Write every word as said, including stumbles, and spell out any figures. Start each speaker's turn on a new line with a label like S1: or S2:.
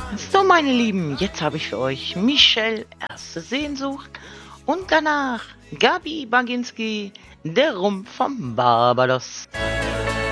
S1: So, meine Lieben, jetzt habe ich für euch Michelle erste Sehnsucht und danach Gabi Baginski, der Rumpf vom Barbados.